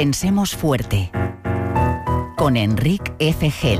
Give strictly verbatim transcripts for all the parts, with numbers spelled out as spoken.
Pensemos fuerte. Con Enric F. Gel.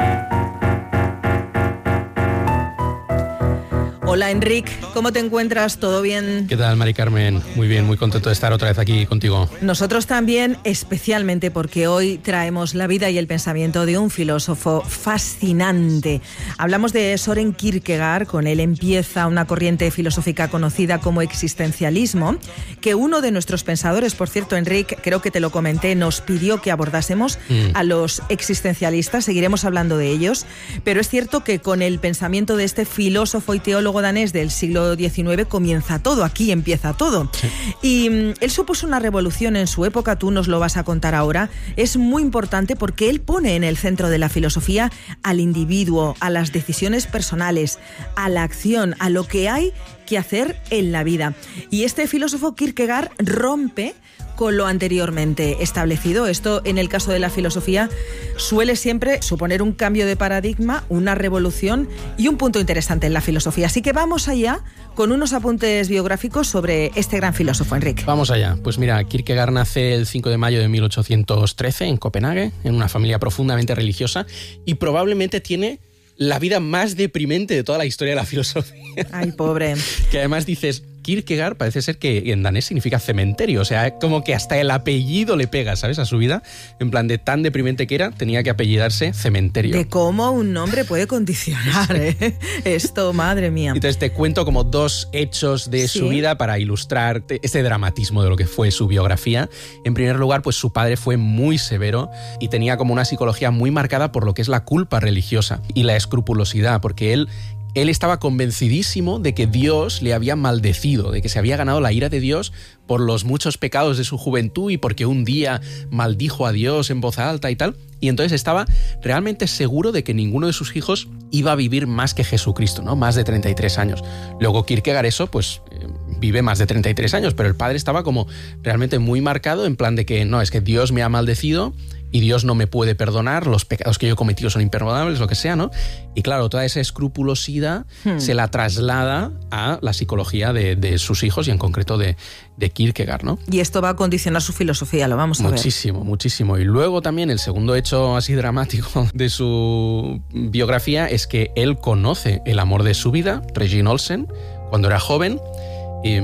Hola Enric, ¿cómo te encuentras? ¿Todo bien? ¿Qué tal, Mari Carmen? Muy bien, muy contento de estar otra vez aquí contigo. Nosotros también, especialmente porque hoy traemos la vida y el pensamiento de un filósofo fascinante. Hablamos de Søren Kierkegaard, con él empieza una corriente filosófica conocida como existencialismo, que uno de nuestros pensadores, por cierto, Enric, creo que te lo comenté, nos pidió que abordásemos mm. a los existencialistas, seguiremos hablando de ellos, pero es cierto que con el pensamiento de este filósofo y teólogo danés del siglo diecinueve comienza todo, aquí empieza todo. Sí. Y um, él supuso una revolución en su época, tú nos lo vas a contar ahora. Es muy importante porque él pone en el centro de la filosofía al individuo, a las decisiones personales, a la acción, a lo que hay que hacer en la vida. Y este filósofo Kierkegaard rompe con lo anteriormente establecido. Esto, en el caso de la filosofía, suele siempre suponer un cambio de paradigma, una revolución y un punto interesante en la filosofía. Así que vamos allá con unos apuntes biográficos sobre este gran filósofo, Enric. Vamos allá. Pues mira, Kierkegaard nace el cinco de mayo de mil ochocientos trece en Copenhague, en una familia profundamente religiosa, y probablemente tiene la vida más deprimente de toda la historia de la filosofía. Ay, pobre. Que además dices, Kierkegaard parece ser que en danés significa cementerio, o sea, como que hasta el apellido le pega, ¿sabes?, a su vida, en plan de tan deprimente que era, tenía que apellidarse cementerio. De cómo un nombre puede condicionar, ¿eh? Esto, madre mía. Entonces te cuento como dos hechos de ¿Sí? su vida para ilustrar este dramatismo de lo que fue su biografía. En primer lugar, pues su padre fue muy severo y tenía como una psicología muy marcada por lo que es la culpa religiosa y la escrupulosidad, porque él Él estaba convencidísimo de que Dios le había maldecido, de que se había ganado la ira de Dios por los muchos pecados de su juventud y porque un día maldijo a Dios en voz alta y tal. Y entonces estaba realmente seguro de que ninguno de sus hijos iba a vivir más que Jesucristo, ¿no? Más de treinta y tres años. Luego Kierkegaard eso, pues eh, vive más de treinta y tres años, pero el padre estaba como realmente muy marcado en plan de que no, es que Dios me ha maldecido y Dios no me puede perdonar, los pecados que yo he cometido son imperdonables, lo que sea, ¿no? Y claro, toda esa escrupulosidad hmm. se la traslada a la psicología de, de sus hijos y en concreto de, de Kierkegaard, ¿no? Y esto va a condicionar su filosofía, lo vamos a muchísimo, ver. Muchísimo, muchísimo. Y luego también el segundo hecho así dramático de su biografía es que él conoce el amor de su vida, Regine Olsen, cuando era joven. Y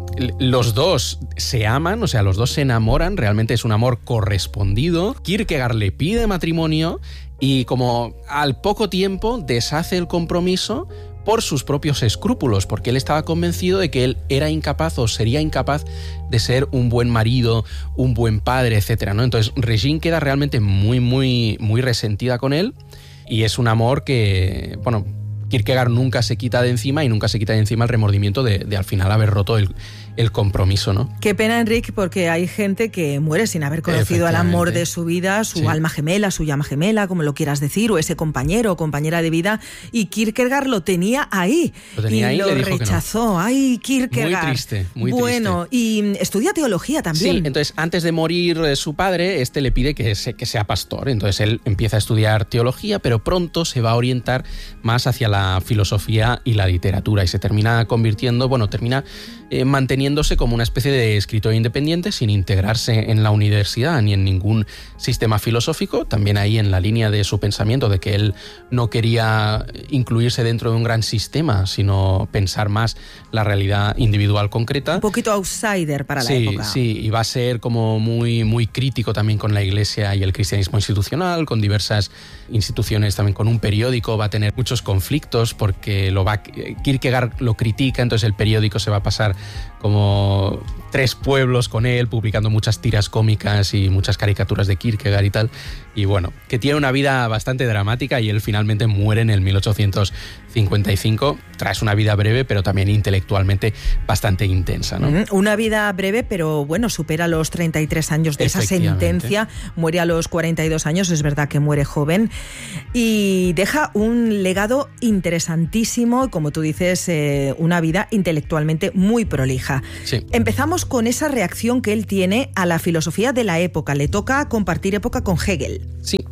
los dos se aman, o sea, los dos se enamoran, realmente es un amor correspondido. Kierkegaard le pide matrimonio y como al poco tiempo deshace el compromiso por sus propios escrúpulos, porque él estaba convencido de que él era incapaz o sería incapaz de ser un buen marido, un buen padre, etcétera, ¿no? Entonces Regine queda realmente muy, muy, muy resentida con él y es un amor que, bueno, Kierkegaard nunca se quita de encima y nunca se quita de encima el remordimiento de, de al final haber roto el, el compromiso, ¿no? Qué pena, Enric, porque hay gente que muere sin haber conocido al amor de su vida, su sí. alma gemela, su llama gemela, como lo quieras decir, o ese compañero o compañera de vida, y Kierkegaard lo tenía ahí. Lo tenía y ahí, lo le dijo rechazó. Que no. Ay, Kierkegaard. Muy triste, muy bueno, triste. Y estudia teología también. Sí, entonces antes de morir su padre, este le pide que, se, que sea pastor. Entonces él empieza a estudiar teología, pero pronto se va a orientar más hacia la filosofía y la literatura y se termina convirtiendo, bueno, termina eh, manteniéndose como una especie de escritor independiente sin integrarse en la universidad ni en ningún sistema filosófico, también ahí en la línea de su pensamiento de que él no quería incluirse dentro de un gran sistema, sino pensar más la realidad individual concreta. Un poquito outsider para la sí, época. Sí, y va a ser como muy, muy crítico también con la Iglesia y el cristianismo institucional, con diversas instituciones, también con un periódico, va a tener muchos conflictos porque lo va, Kierkegaard lo critica, entonces el periódico se va a pasar como tres pueblos con él, publicando muchas tiras cómicas y muchas caricaturas de Kierkegaard y tal. Y bueno, que tiene una vida bastante dramática y él finalmente muere en el mil ochocientos cincuenta y cinco, tras una vida breve, pero también intelectualmente bastante intensa, ¿no? Una vida breve, pero bueno, supera los treinta y tres años de esa sentencia, muere a los cuarenta y dos años, es verdad que muere joven, y deja un legado interesantísimo, como tú dices, eh, una vida intelectualmente muy prolija. Sí. Empezamos con esa reacción que él tiene a la filosofía de la época, le toca compartir época con Hegel. Sí,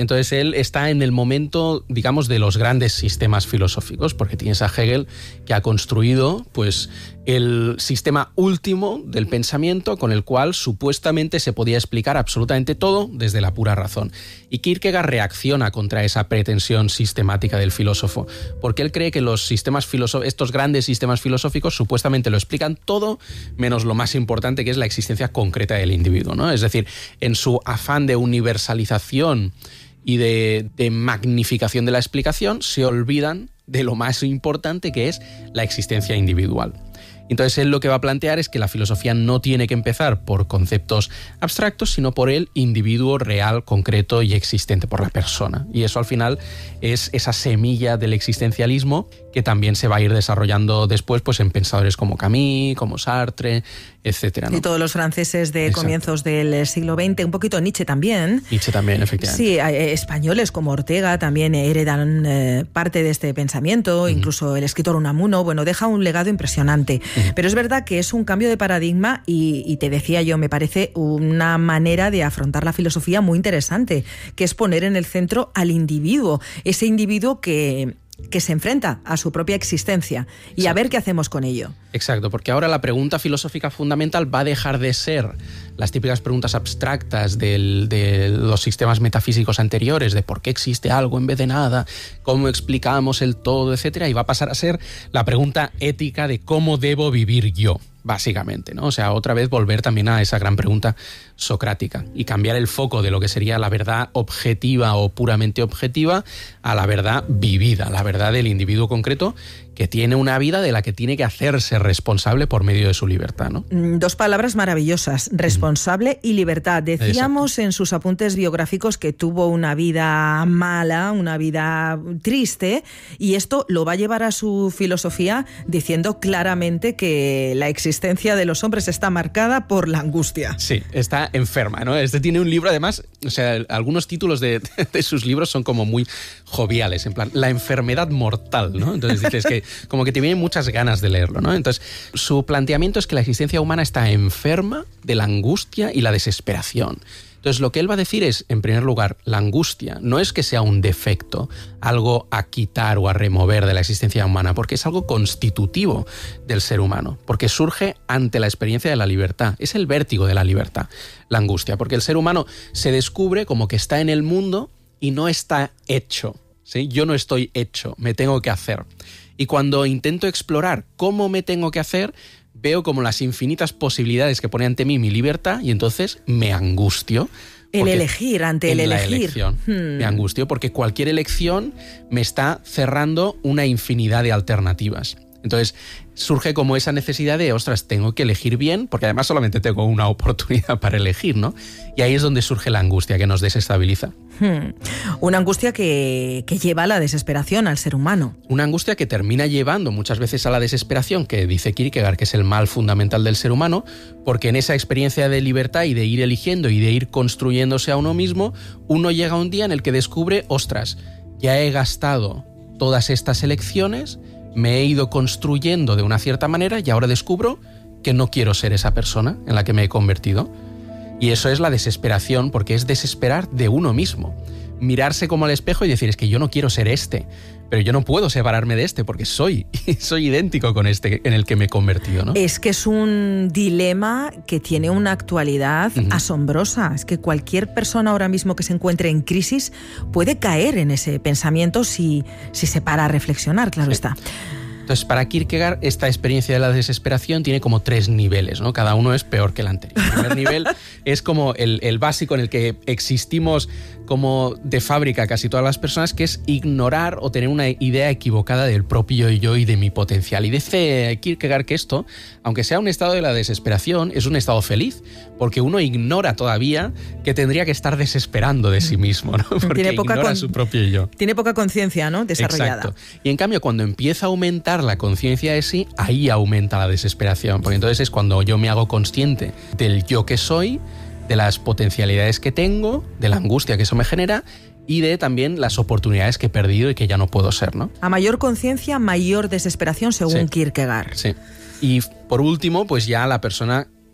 Entonces él está en el momento, digamos, de los grandes sistemas filosóficos, porque tienes a Hegel, que ha construido pues el sistema último del pensamiento con el cual supuestamente se podía explicar absolutamente todo desde la pura razón. Y Kierkegaard reacciona contra esa pretensión sistemática del filósofo, porque él cree que los sistemas filosóficos, estos grandes sistemas filosóficos supuestamente lo explican todo, menos lo más importante, que es la existencia concreta del individuo, ¿no? Es decir, en su afán de universalización y de, de magnificación de la explicación, se olvidan de lo más importante, que es la existencia individual. Entonces él lo que va a plantear es que la filosofía no tiene que empezar por conceptos abstractos, sino por el individuo real, concreto y existente, por la persona. Y eso al final es esa semilla del existencialismo que también se va a ir desarrollando después pues, en pensadores como Camus, como Sartre, etcétera, ¿no? Y todos los franceses de Exacto. comienzos del siglo veinte, un poquito Nietzsche también. Nietzsche también, efectivamente. Sí, españoles como Ortega también heredan eh, parte de este pensamiento, uh-huh. incluso el escritor Unamuno, bueno, deja un legado impresionante. Uh-huh. Pero es verdad que es un cambio de paradigma y, y te decía yo, me parece una manera de afrontar la filosofía muy interesante, que es poner en el centro al individuo, ese individuo que... que se enfrenta a su propia existencia y Exacto. a ver qué hacemos con ello. Exacto, porque ahora la pregunta filosófica fundamental va a dejar de ser las típicas preguntas abstractas del, de los sistemas metafísicos anteriores, de por qué existe algo en vez de nada, cómo explicamos el todo, etcétera, y va a pasar a ser la pregunta ética de cómo debo vivir yo, básicamente, ¿no? O sea, otra vez volver también a esa gran pregunta socrática y cambiar el foco de lo que sería la verdad objetiva o puramente objetiva a la verdad vivida, la verdad del individuo concreto que tiene una vida de la que tiene que hacerse responsable por medio de su libertad, ¿no? Dos palabras maravillosas, responsable mm. y libertad. Decíamos Exacto. en sus apuntes biográficos que tuvo una vida mala, una vida triste, y esto lo va a llevar a su filosofía diciendo claramente que la existencia de los hombres está marcada por la angustia. Sí, está enferma, ¿no? Este tiene un libro, además, o sea, algunos títulos de, de sus libros son como muy joviales, en plan, la enfermedad mortal, ¿no? Entonces dices que como que te vienen muchas ganas de leerlo, ¿no? Entonces, su planteamiento es que la existencia humana está enferma de la angustia y la desesperación. Entonces, lo que él va a decir es, en primer lugar, la angustia no es que sea un defecto, algo a quitar o a remover de la existencia humana, porque es algo constitutivo del ser humano, porque surge ante la experiencia de la libertad. Es el vértigo de la libertad, la angustia, porque el ser humano se descubre como que está en el mundo y no está hecho, ¿sí? Yo no estoy hecho, me tengo que hacer. Y cuando intento explorar cómo me tengo que hacer, veo como las infinitas posibilidades que pone ante mí mi libertad y entonces me angustio. El elegir, ante el elegir. La elección. Hmm. Me angustio porque cualquier elección me está cerrando una infinidad de alternativas. Entonces surge como esa necesidad de, ostras, tengo que elegir bien, porque además solamente tengo una oportunidad para elegir, ¿no? Y ahí es donde surge la angustia que nos desestabiliza. Hmm. Una angustia que, que lleva a la desesperación al ser humano. Una angustia que termina llevando muchas veces a la desesperación, que dice Kierkegaard que es el mal fundamental del ser humano, porque en esa experiencia de libertad y de ir eligiendo y de ir construyéndose a uno mismo, uno llega a un día en el que descubre, ostras, ya he gastado todas estas elecciones, me he ido construyendo de una cierta manera y ahora descubro que no quiero ser esa persona en la que me he convertido. Y eso es la desesperación, porque es desesperar de uno mismo. Mirarse como al espejo y decir, es que yo no quiero ser este, pero yo no puedo separarme de este porque soy, soy idéntico con este en el que me he convertido, ¿no? Es que es un dilema que tiene una actualidad uh-huh. asombrosa. Es que cualquier persona ahora mismo que se encuentre en crisis puede caer en ese pensamiento si, si se para a reflexionar, claro sí. está. Entonces, para Kierkegaard, esta experiencia de la desesperación tiene como tres niveles, ¿no? Cada uno es peor que el anterior. El primer nivel es como el, el básico en el que existimos como de fábrica casi todas las personas, que es ignorar o tener una idea equivocada del propio yo y de mi potencial. Y dice Kierkegaard que esto, aunque sea un estado de la desesperación, es un estado feliz, porque uno ignora todavía que tendría que estar desesperando de sí mismo, ¿no? Porque tiene poca ignora con... su propio yo. Tiene poca conciencia, ¿no? Desarrollada. Exacto. Y en cambio, cuando empieza a aumentar la conciencia de sí, ahí aumenta la desesperación, porque entonces es cuando yo me hago consciente del yo que soy, de las potencialidades que tengo, de la angustia que eso me genera y de también las oportunidades que he perdido y que ya no puedo ser, ¿no? A mayor conciencia, mayor desesperación, según sí. Kierkegaard. Sí. Y por último, pues ya la persona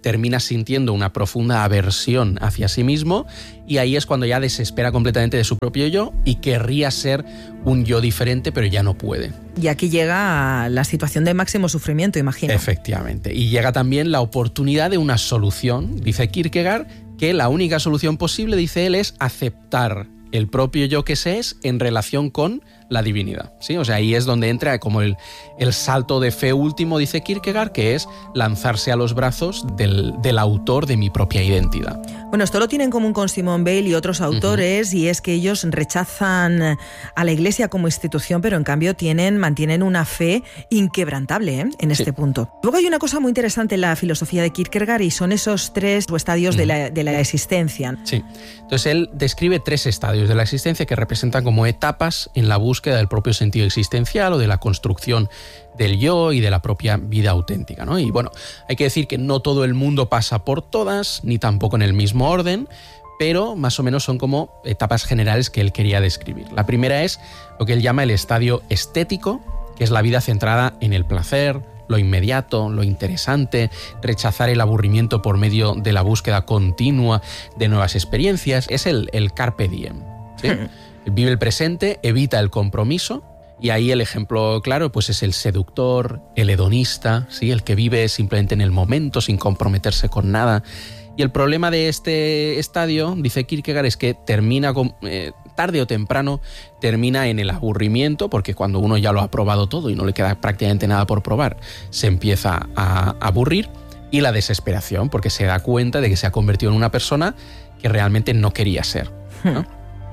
termina sintiendo una profunda aversión hacia sí mismo y ahí es cuando ya desespera completamente de su propio yo y querría ser un yo diferente, pero ya no puede. Y aquí llega la situación de máximo sufrimiento, imagino. Efectivamente. Y llega también la oportunidad de una solución. Dice Kierkegaard que la única solución posible, dice él, es aceptar el propio yo que se es en relación con la divinidad, ¿sí? O sea, ahí es donde entra como el, el salto de fe último, dice Kierkegaard, que es lanzarse a los brazos del, del autor de mi propia identidad. Bueno, esto lo tienen en común con Simone Weil y otros autores, uh-huh. y es que ellos rechazan a la Iglesia como institución, pero en cambio tienen, mantienen una fe inquebrantable, ¿eh? en este sí. punto. Luego hay una cosa muy interesante en la filosofía de Kierkegaard y son esos tres estadios uh-huh. de, la, de la existencia. Sí, entonces él describe tres estadios de la existencia que representan como etapas en la búsqueda del propio sentido existencial o de la construcción del yo y de la propia vida auténtica, ¿no? Y bueno, hay que decir que no todo el mundo pasa por todas, ni tampoco en el mismo orden, pero más o menos son como etapas generales que él quería describir. La primera es lo que él llama el estadio estético, que es la vida centrada en el placer, lo inmediato, lo interesante, rechazar el aburrimiento por medio de la búsqueda continua de nuevas experiencias. Es el, el carpe diem, ¿sí? Vive el presente, evita el compromiso, y ahí el ejemplo claro pues es el seductor, el hedonista, ¿sí? El que vive simplemente en el momento sin comprometerse con nada. Y el problema de este estadio, dice Kierkegaard, es que termina con, eh, tarde o temprano termina en el aburrimiento, porque cuando uno ya lo ha probado todo y no le queda prácticamente nada por probar, se empieza a aburrir, y la desesperación, porque se da cuenta de que se ha convertido en una persona que realmente no quería ser, ¿no?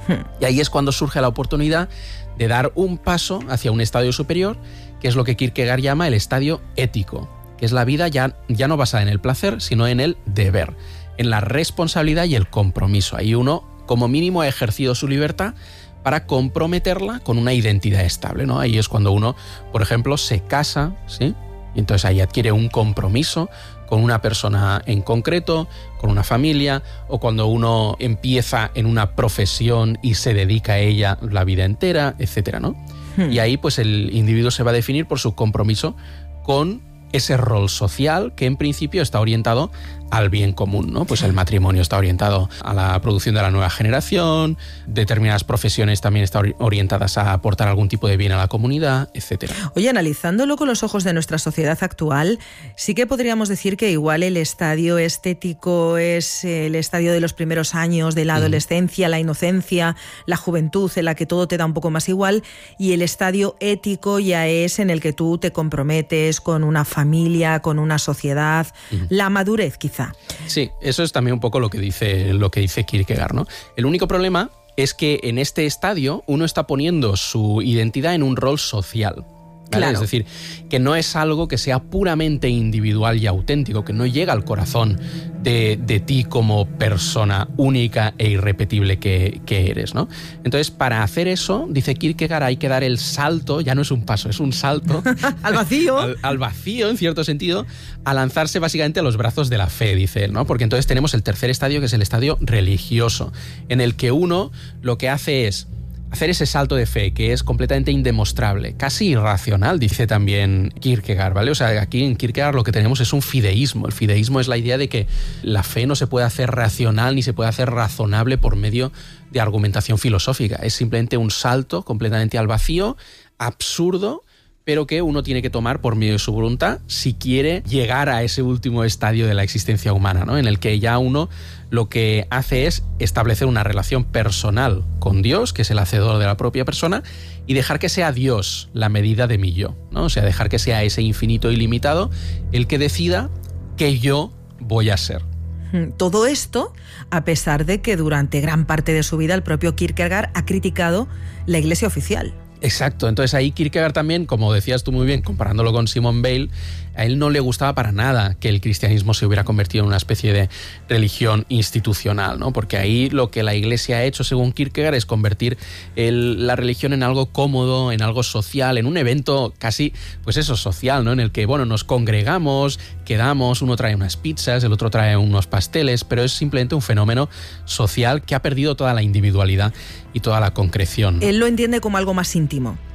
Y ahí es cuando surge la oportunidad de dar un paso hacia un estadio superior, que es lo que Kierkegaard llama el estadio ético, que es la vida ya, ya no basada en el placer, sino en el deber, en la responsabilidad y el compromiso. Ahí uno, como mínimo, ha ejercido su libertad para comprometerla con una identidad estable, ¿no? Ahí es cuando uno, por ejemplo, se casa, ¿sí? Y entonces ahí adquiere un compromiso con una persona en concreto, con una familia, o cuando uno empieza en una profesión y se dedica a ella la vida entera, etcétera, ¿no? Hmm. Y ahí pues el individuo se va a definir por su compromiso con ese rol social que en principio está orientado al bien común, ¿no? Pues el matrimonio está orientado a la producción de la nueva generación, determinadas profesiones también están orientadas a aportar algún tipo de bien a la comunidad, etcétera. Oye, analizándolo con los ojos de nuestra sociedad actual, sí que podríamos decir que igual el estadio estético es el estadio de los primeros años de la adolescencia, mm. la inocencia, la juventud, en la que todo te da un poco más igual, y el estadio ético ya es en el que tú te comprometes con una familia, con una sociedad, mm. la madurez quizá. Sí, eso es también un poco lo que dice, lo que dice Kierkegaard, ¿no? El único problema es que en este estadio uno está poniendo su identidad en un rol social. ¿Vale? Claro. Es decir, que no es algo que sea puramente individual y auténtico, que no llega al corazón de, de ti como persona única e irrepetible que, que eres, ¿no? Entonces, para hacer eso, dice Kierkegaard, hay que dar el salto, ya no es un paso, es un salto. al vacío. Al, al vacío, en cierto sentido, a lanzarse básicamente a los brazos de la fe, dice él, ¿no? Porque entonces tenemos el tercer estadio, que es el estadio religioso, en el que uno lo que hace es hacer ese salto de fe que es completamente indemostrable, casi irracional, dice también Kierkegaard, ¿vale? O sea, aquí en Kierkegaard lo que tenemos es un fideísmo. El fideísmo es la idea de que la fe no se puede hacer racional ni se puede hacer razonable por medio de argumentación filosófica. Es simplemente un salto completamente al vacío, absurdo, pero que uno tiene que tomar por medio de su voluntad si quiere llegar a ese último estadio de la existencia humana, ¿no? En el que ya uno lo que hace es establecer una relación personal con Dios, que es el hacedor de la propia persona, y dejar que sea Dios la medida de mi yo, ¿no? O sea, dejar que sea ese infinito ilimitado el que decida qué yo voy a ser. Todo esto a pesar de que durante gran parte de su vida el propio Kierkegaard ha criticado la Iglesia oficial. Exacto, entonces ahí Kierkegaard también, como decías tú muy bien, comparándolo con Simone Weil, a él no le gustaba para nada que el cristianismo se hubiera convertido en una especie de religión institucional, ¿no? Porque ahí lo que la Iglesia ha hecho, según Kierkegaard, es convertir el, la religión en algo cómodo, en algo social, en un evento casi, pues eso, social, ¿no? En el que, bueno, nos congregamos, quedamos, uno trae unas pizzas, el otro trae unos pasteles, pero es simplemente un fenómeno social que ha perdido toda la individualidad y toda la concreción, ¿no? Él lo entiende como algo más íntimo.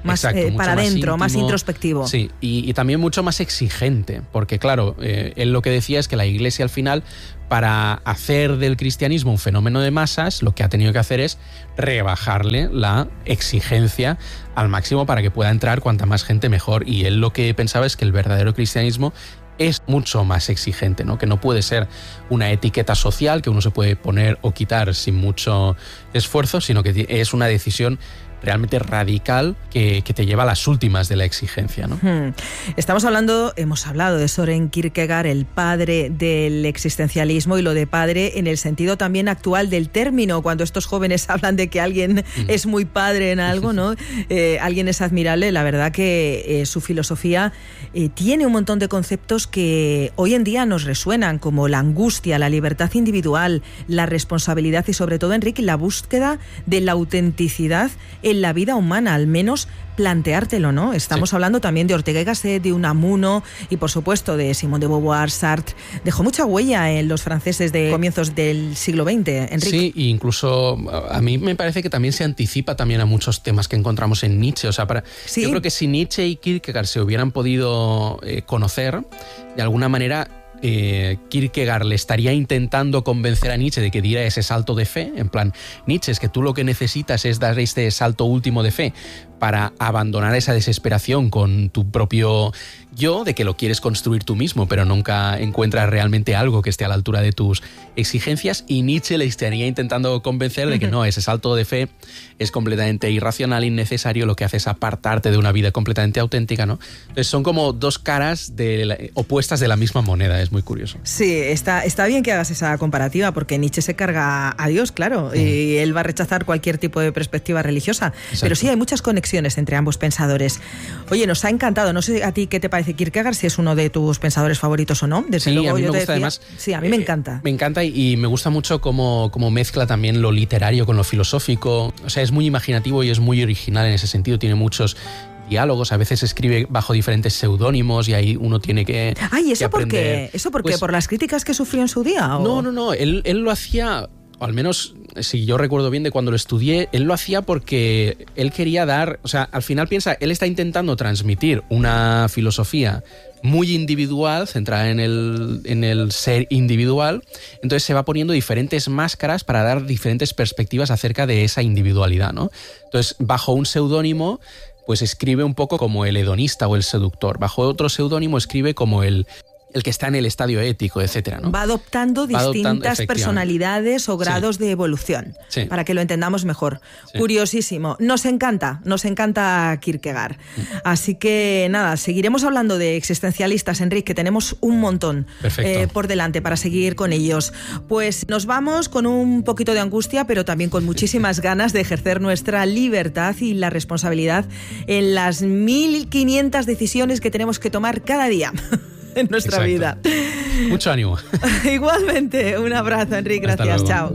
más Exacto, eh, para adentro, más, más introspectivo. Sí, y, y también mucho más exigente, porque claro, eh, él lo que decía es que la Iglesia al final, para hacer del cristianismo un fenómeno de masas, lo que ha tenido que hacer es rebajarle la exigencia al máximo para que pueda entrar cuanta más gente mejor. Y él lo que pensaba es que el verdadero cristianismo es mucho más exigente, ¿no? Que no puede ser una etiqueta social que uno se puede poner o quitar sin mucho esfuerzo, sino que es una decisión realmente radical que, que te lleva a las últimas de la exigencia, ¿no? Hmm. Estamos hablando, hemos hablado de Søren Kierkegaard, el padre del existencialismo, y lo de padre en el sentido también actual del término, cuando estos jóvenes hablan de que alguien mm. es muy padre en algo, ¿no? Eh, alguien es admirable. La verdad que eh, su filosofía eh, tiene un montón de conceptos que hoy en día nos resuenan, como la angustia, la libertad individual, la responsabilidad y sobre todo, Enrique, la búsqueda de la autenticidad en la vida humana, al menos planteártelo, ¿no? Estamos sí. hablando también de Ortega y Gasset, de Unamuno y, por supuesto, de Simone de Beauvoir, Sartre. Dejó mucha huella en los franceses de comienzos del siglo veinte, Enrique. Sí, e incluso a mí me parece que también se anticipa también a muchos temas que encontramos en Nietzsche. O sea, para, ¿sí? Yo creo que si Nietzsche y Kierkegaard se hubieran podido eh, conocer, de alguna manera Eh, Kierkegaard le estaría intentando convencer a Nietzsche de que diera ese salto de fe, en plan, Nietzsche, es que tú lo que necesitas es dar este salto último de fe para abandonar esa desesperación con tu propio yo, de que lo quieres construir tú mismo, pero nunca encuentras realmente algo que esté a la altura de tus exigencias, y Nietzsche le estaría intentando convencer de que no, ese salto de fe es completamente irracional, innecesario, lo que hace es apartarte de una vida completamente auténtica, ¿no? Entonces son como dos caras de la, opuestas de la misma moneda, es muy curioso. Sí, está, está bien que hagas esa comparativa, porque Nietzsche se carga a Dios, claro, mm. y él va a rechazar cualquier tipo de perspectiva religiosa. Exacto. Pero sí hay muchas conexiones entre ambos pensadores. Oye, nos ha encantado, no sé a ti qué te parece Kierkegaard, si es uno de tus pensadores favoritos o no. Desde sí, luego, a mí yo me te gusta decía, además. Sí, a mí me encanta. Eh, me encanta y, y me gusta mucho cómo, cómo mezcla también lo literario con lo filosófico. O sea, es muy imaginativo y es muy original en ese sentido. Tiene muchos diálogos, a veces escribe bajo diferentes seudónimos y ahí uno tiene que Ay, ¿eso que por qué? ¿Eso por qué? Pues, ¿Por las críticas que sufrió en su día? ¿O? No, no, no. Él, él lo hacía, o al menos si yo recuerdo bien de cuando lo estudié, él lo hacía porque él quería dar, o sea, al final piensa, él está intentando transmitir una filosofía muy individual, centrada en el, en el ser individual, entonces se va poniendo diferentes máscaras para dar diferentes perspectivas acerca de esa individualidad, ¿no? Entonces, bajo un seudónimo, pues escribe un poco como el hedonista o el seductor, bajo otro seudónimo escribe como el el que está en el estadio ético, etcétera, ¿no? Va adoptando Va distintas adoptando, personalidades o grados sí. de evolución, sí. para que lo entendamos mejor. Sí. Curiosísimo. Nos encanta, nos encanta Kierkegaard. Mm. Así que nada, seguiremos hablando de existencialistas, Enrique, que tenemos un montón eh, por delante para seguir con ellos. Pues nos vamos con un poquito de angustia, pero también con muchísimas ganas de ejercer nuestra libertad y la responsabilidad en las mil quinientas decisiones que tenemos que tomar cada día en nuestra Exacto. vida. Mucho ánimo. Igualmente, un abrazo, Enrique, gracias, chao.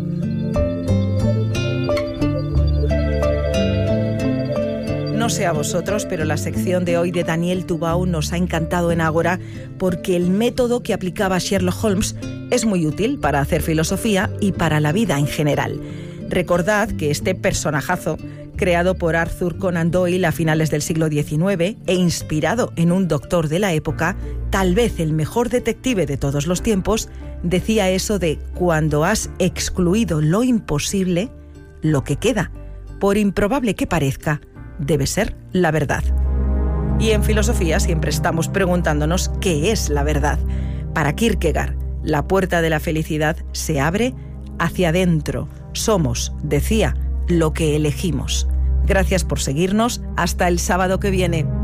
No sé a vosotros, pero la sección de hoy de Daniel Tubau nos ha encantado en Ágora porque el método que aplicaba Sherlock Holmes es muy útil para hacer filosofía y para la vida en general. Recordad que este personajazo, creado por Arthur Conan Doyle a finales del siglo diecinueve e inspirado en un doctor de la época, tal vez el mejor detective de todos los tiempos, decía eso de cuando has excluido lo imposible, lo que queda, por improbable que parezca, debe ser la verdad. Y en filosofía siempre estamos preguntándonos qué es la verdad. Para Kierkegaard, la puerta de la felicidad se abre hacia adentro. Somos, decía, lo que elegimos. Gracias por seguirnos. Hasta el sábado que viene.